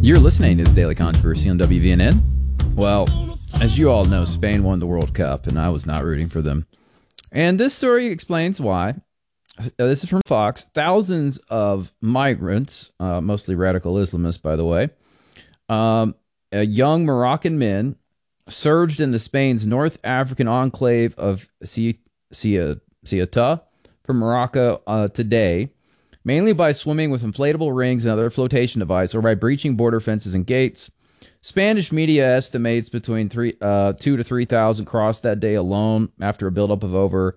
You're listening to the Daily Controversy on WVNN. Well, as you all know, Spain won the World Cup, and I was not rooting for them. And this story explains why. This is from Fox. Thousands of migrants, mostly radical Islamists, by the way, young Moroccan men, surged into Spain's North African enclave of Ceuta from Morocco today, mainly by swimming with inflatable rings and other flotation devices or by breaching border fences and gates. Spanish media estimates between 2,000 to 3,000 crossed that day alone after a buildup of over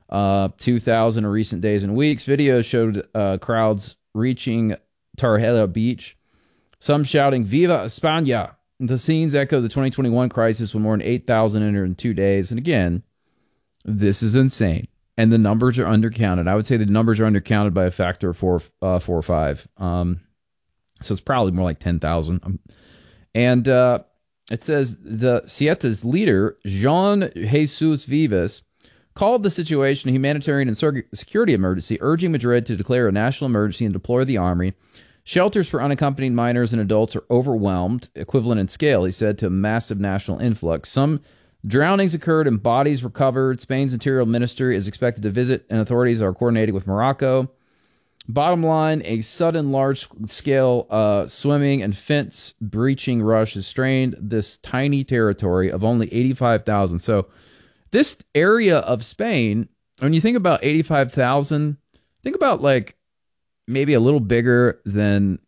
2,000 in recent days and weeks. Videos showed crowds reaching Tarjeta Beach, some shouting "Viva España!" The scenes echo the 2021 crisis when more than 8,000 entered in 2 days. And again, this is insane. And the numbers are undercounted. I would say the numbers are undercounted by a factor of four or five. So it's probably more like 10,000. And it says the Ceuta's leader, Jean Jesus Vives, called the situation a humanitarian and security emergency, urging Madrid to declare a national emergency and deploy the army. Shelters for unaccompanied minors and adults are overwhelmed, equivalent in scale, he said, to a massive national influx. Some drownings occurred and bodies recovered. Spain's interior minister is expected to visit, and authorities are coordinating with Morocco. Bottom line, a sudden large-scale swimming and fence breaching rush has strained this tiny territory of only 85,000. So this area of Spain, when you think about 85,000, think about like maybe a little bigger than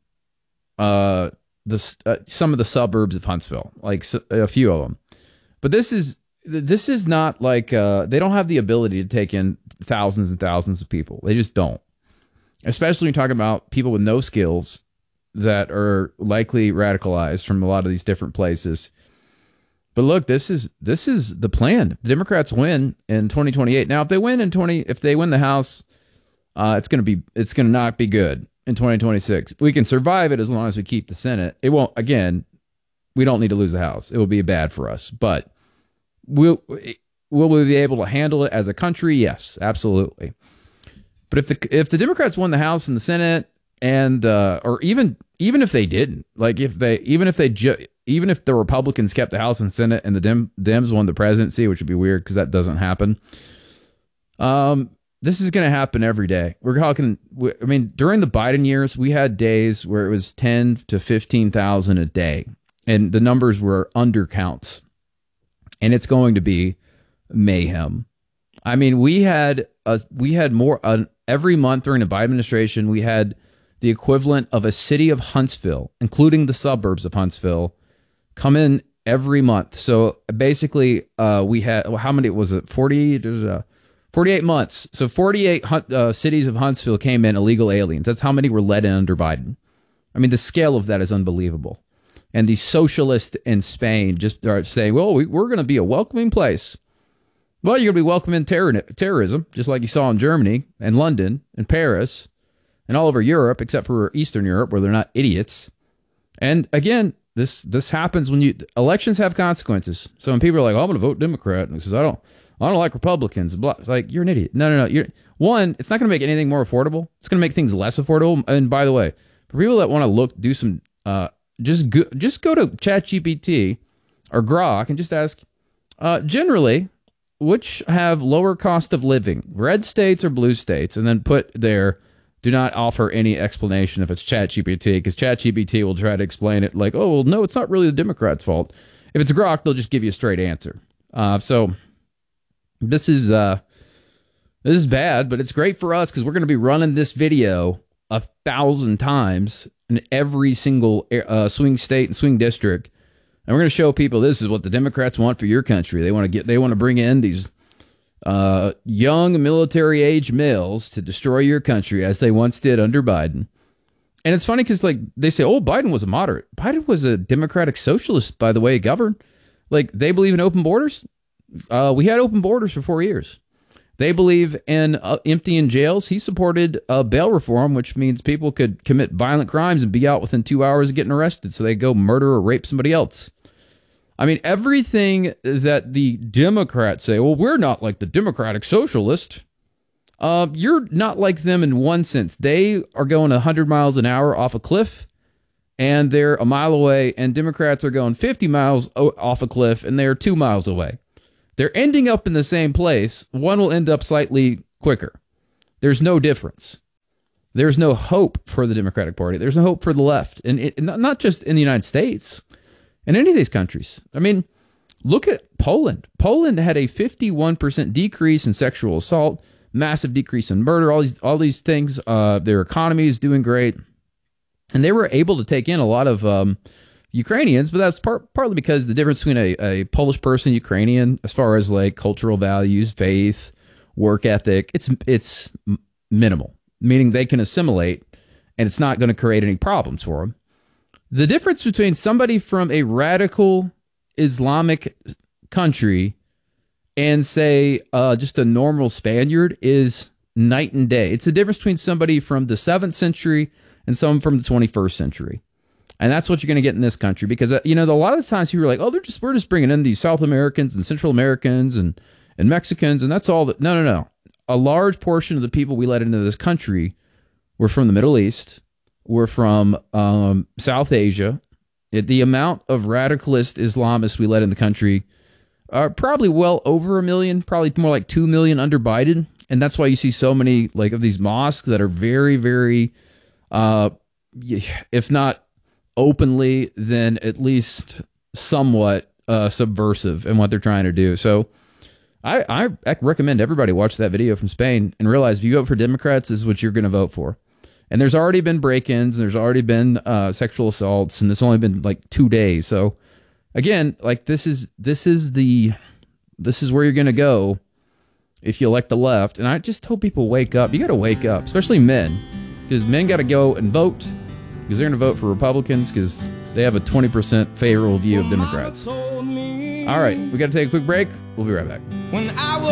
some of the suburbs of Huntsville, like a few of them. But this is not like they don't have the ability to take in thousands and thousands of people. They just don't. Especially when you're talking about people with no skills that are likely radicalized from a lot of these different places. But look, this is the plan. The Democrats win in 2028. Now, if they win the House, it's going to not be good in 2026. We can survive it as long as we keep the Senate. It won't. Again, we don't need to lose the House. It will be bad for us, but will we be able to handle it as a country? Yes, absolutely. But if the Democrats won the House and the Senate, and or even if they didn't, like even if the Republicans kept the House and Senate and the Dems won the presidency, which would be weird because that doesn't happen. This is going to happen every day. We're talking. I mean, during the Biden years, we had days where it was 10 to 15,000 a day, and the numbers were undercounts. And it's going to be mayhem. I mean, we had more every month during the Biden administration. We had the equivalent of a city of Huntsville, including the suburbs of Huntsville, come in every month. So basically, we had how many was it? 48 months. So 48 cities of Huntsville came in illegal aliens. That's how many were let in under Biden. I mean, the scale of that is unbelievable. And the socialists in Spain just are saying, well, we're going to be a welcoming place. Well, you're going to be welcoming terrorism, just like you saw in Germany and London and Paris and all over Europe, except for Eastern Europe, where they're not idiots. And again, this happens when elections have consequences. So when people are like, oh, I'm going to vote Democrat, and says, I don't like Republicans. It's like, you're an idiot. No. It's not going to make anything more affordable. It's going to make things less affordable. And by the way, for people that want to do some, just go to ChatGPT or Grok and just ask, generally, which have lower cost of living, red states or blue states, and then put there, do not offer any explanation if it's ChatGPT, because ChatGPT will try to explain it like, oh, well, no, it's not really the Democrats' fault. If it's Grok, they'll just give you a straight answer. So this is bad, but it's great for us because we're going to be running this video 1,000 times in every single swing state and swing district, and we're going to show people this is what the Democrats want for your country. They want to bring in these young military age males to destroy your country as they once did under Biden. And it's funny because like they say, oh, Biden was a moderate. Biden was a democratic socialist by the way he governed. Like they believe in open borders. We had open borders for 4 years. They believe in emptying jails. He supported bail reform, which means people could commit violent crimes and be out within 2 hours of getting arrested. So they go murder or rape somebody else. I mean, everything that the Democrats say, well, we're not like the Democratic Socialist. You're not like them in one sense. They are going 100 miles an hour off a cliff, and they're a mile away, and Democrats are going 50 miles off a cliff, and they're 2 miles away. They're ending up in the same place. One will end up slightly quicker. There's no difference. There's no hope for the Democratic Party. There's no hope for the left, and not just in the United States, in any of these countries. I mean, look at Poland. Poland had a 51% decrease in sexual assault, massive decrease in murder, all these things. Their economy is doing great. And they were able to take in a lot of Ukrainians, but that's partly because the difference between a Polish person and Ukrainian, as far as like cultural values, faith, work ethic, it's minimal, meaning they can assimilate and it's not going to create any problems for them. The difference between somebody from a radical Islamic country and, say, just a normal Spaniard is night and day. It's the difference between somebody from the 7th century and some from the 21st century. And that's what you're going to get in this country because, a lot of the times people are like, oh, we're just bringing in these South Americans and Central Americans and Mexicans, and that's all that. No. A large portion of the people we let into this country were from the Middle East, were from South Asia. The amount of radicalist Islamists we let in the country are probably well over 1 million, probably more like 2 million under Biden. And that's why you see so many like of these mosques that are very, very, if not openly, then at least somewhat subversive in what they're trying to do. So I recommend everybody watch that video from Spain and realize if you vote for Democrats, this is what you're going to vote for. And there's already been break-ins, and there's already been sexual assaults, and it's only been like 2 days. So again, like this is where you're going to go if you elect the left. And I just hope people wake up. You got to wake up, especially men, because men got to go and vote because they're going to vote for Republicans because they have a 20% favorable view of Democrats. All right, we got to take a quick break. We'll be right back.